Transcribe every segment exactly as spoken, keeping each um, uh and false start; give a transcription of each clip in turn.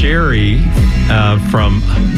Sherry uh, from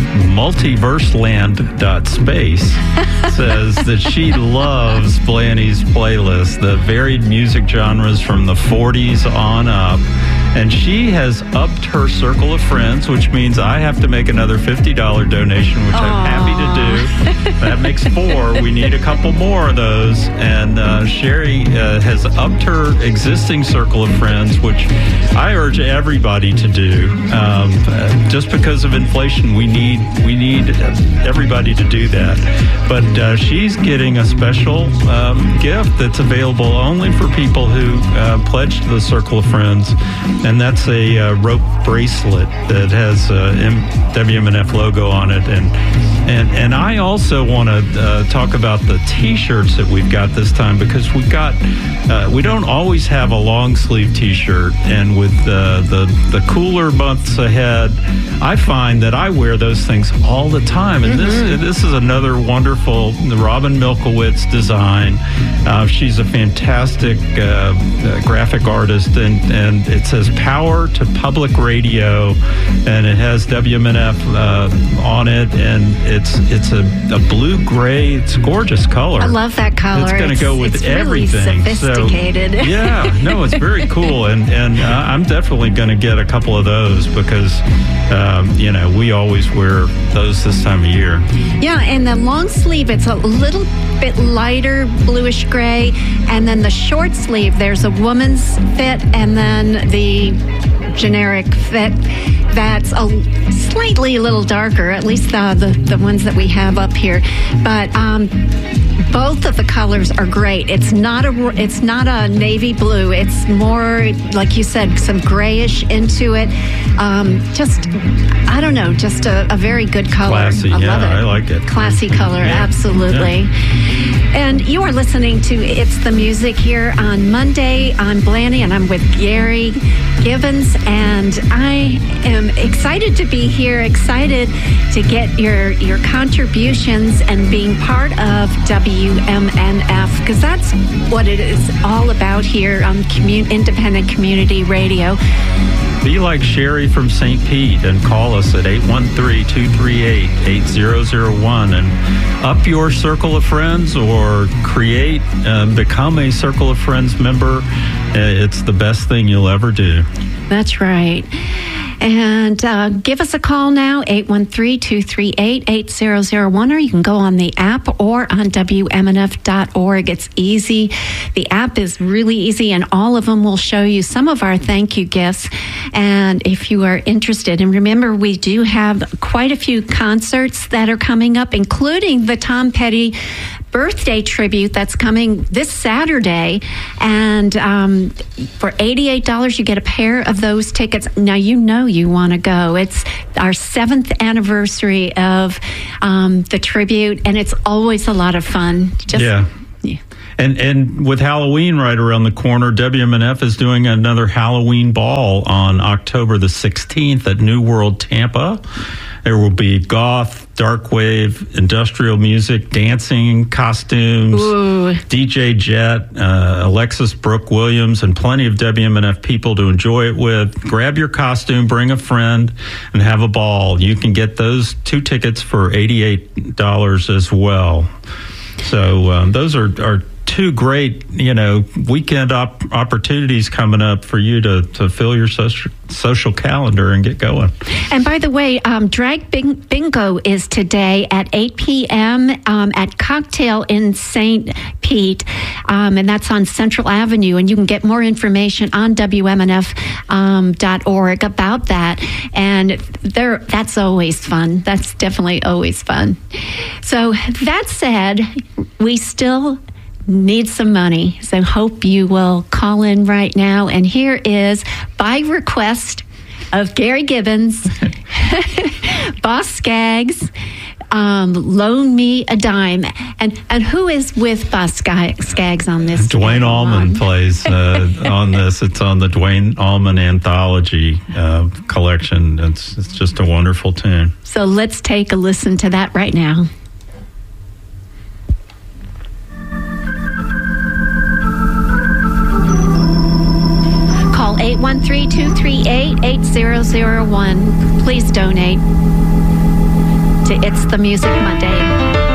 multiverseland dot space says that she loves Blanny's playlist, the varied music genres from the forties on up. And she has upped her circle of friends, which means I have to make another fifty dollars donation, which Aww. I'm happy to do. That makes four. We need a couple more of those. And uh, Sherry uh, has upped her existing circle of friends, which I urge everybody to do. Um, just because of inflation, we need we need everybody to do that. But uh, she's getting a special um, gift that's available only for people who uh, pledge to the circle of friends. And that's a uh, rope bracelet that has a uh, W M N F logo on it. And and and I also want to uh, talk about the T-shirts that we've got this time, because we've got uh, we don't always have a long sleeve T-shirt, and with uh, the the cooler months ahead, I find that I wear those things all the time. And mm-hmm. this this is another wonderful Robin Milkowitz design. Uh, she's a fantastic uh, uh, graphic artist, and and it says Power to Public Radio, and it has W M N F uh, on it, and it's it's a, a blue gray. It's a gorgeous color. I love that color. It's going to go with it's everything. Really sophisticated. So, yeah, no, it's very cool, and and uh, I'm definitely going to get a couple of those, because um, you know we always wear those this time of year. Yeah, and the long sleeve, it's a little bit lighter bluish gray, and then the short sleeve, there's a woman's fit, and then the generic fit that's a slightly a little darker, at least the, the, the ones that we have up here. But um, both of the colors are great. It's not a it's not a navy blue. It's more, like you said, some grayish into it. Um, just, I don't know, just a, a very good color. Classy, I yeah, love it. I like it. Classy color, yeah. absolutely. Yeah. And you are listening to It's the Music here on Monday. I'm Blanny, and I'm with Gary Givens, and I am excited to be here, excited to get your your contributions and being part of W M N F, because that's what it is all about here on commun- independent community radio. Be like Sherry from Saint Pete and call us at eight one three, two three eight, eight zero zero one and up your circle of friends, or create, uh, become a Circle of Friends member. It's the best thing you'll ever do. That's right. And uh, give us a call now, eight one three, two three eight, eight zero zero one, or you can go on the app or on W M N F dot org. It's easy. The app is really easy, and all of them will show you some of our thank you gifts. And if you are interested, and remember, we do have quite a few concerts that are coming up, including the Tom Petty birthday tribute that's coming this Saturday, and um, for eighty-eight dollars you get a pair of those tickets. Now you know you want to go. It's our seventh anniversary of um, the tribute, and it's always a lot of fun. Just, yeah. yeah. And and with Halloween right around the corner, W M N F is doing another Halloween ball on October the sixteenth at New World Tampa. There will be goth, dark wave, industrial music, dancing, costumes, Ooh. D J Jet, uh, Alexis Brooke Williams, and plenty of W M N F people to enjoy it with. Grab your costume, bring a friend, and have a ball. You can get those two tickets for eighty-eight dollars as well. So um, those are, are two great, you know, weekend op- opportunities coming up for you to, to fill your social, social calendar and get going. And by the way, um, Drag Bing- Bingo is today at eight p.m. Um, at Cocktail in Saint Pete, um, and that's on Central Avenue. And you can get more information on W M N F dot org um, about that. And there, that's always fun. That's definitely always fun. So that said, we still need some money, so hope you will call in right now. And here is, by request of Gary Gibbons, Boss Skaggs, um, Loan Me a Dime. And and who is with Boss Skaggs on this? Duane Allman plays uh, on this. It's on the Duane Allman Anthology uh, collection. It's, it's just a wonderful tune. So let's take a listen to that right now. eight eight one three, two three eight, eight zero zero one. Please donate to It's the Music Monday.